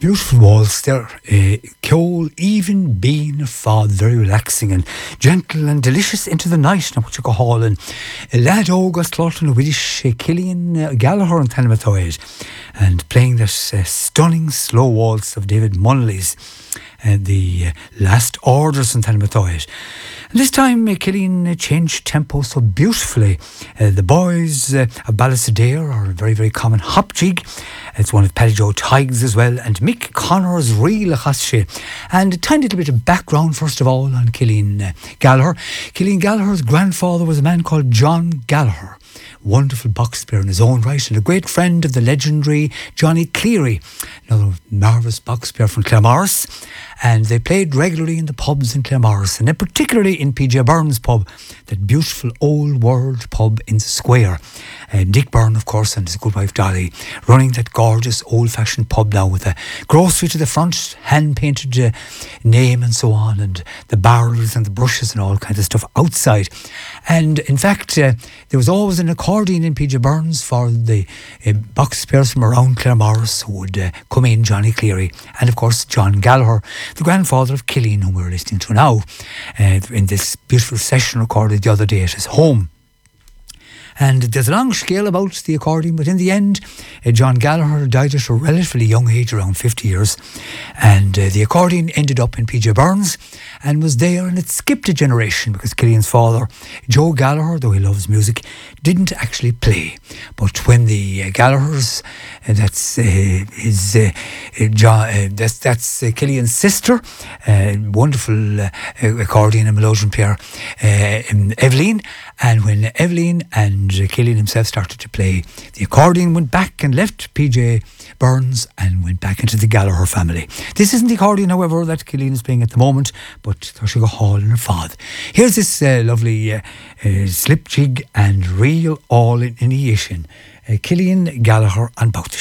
Beautiful waltz there. Ceol even being a fad, very relaxing and gentle and delicious into the night. Now what you go hauling. Lad August Lawton Widish Killian Gallagher and Tanamatoid, and playing that stunning slow waltz of David Munnelly's the Last Orders in Tanamatoid. And this time Killian changed tempo so beautifully. The boys of Ballisadair are a very, very common hop jig. It's one of Paddy Joe Tiggs as well, and Mick Connor's Real Chasche. And a tiny little bit of background first of all on Killian Gallagher. Killian Gallagher's grandfather was a man called John Gallagher. Wonderful box player in his own right, and a great friend of the legendary Johnny Cleary, another marvellous box player from Claremorris. And they played regularly in the pubs in Claremorris, and particularly in PJ Byrne's pub, that beautiful old world pub in the square. Dick Byrne, of course, and his good wife Dolly, running that gorgeous old-fashioned pub now with a grocery to the front, hand-painted name and so on, and the barrels and the brushes and all kinds of stuff outside. And in fact, there was always an accordion in PJ Byrne's for the box players from around Claremorris who would come in, Johnny Cleary, and of course John Gallagher, the grandfather of Killian, whom we're listening to now, in this beautiful session recorded the other day at his home. And there's a long scale about the accordion, but in the end, John Gallagher died at a relatively young age, around 50 years. And the accordion ended up in PJ Byrne's and was there, and it skipped a generation because Killian's father, Joe Gallagher, though he loves music, didn't actually play. But when the Gallaghers, that's Killian's sister, wonderful accordion and melodeon player, Evelyn, and when Evelyn and Killian himself started to play, the accordion went back and left PJ Byrne's and went back into the Gallagher family. This isn't the accordion, however, that Killian is playing at the moment, but there should go hall in her fad. Here's this lovely slip jig and real all in Inishin. Killian Gallagher and Bautish.